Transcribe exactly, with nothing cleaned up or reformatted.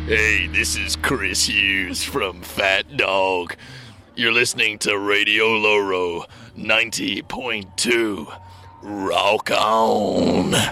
Hey, this is Chris Hughes from Fat Dog. You're listening to Radio Loro ninety point two. Rock on.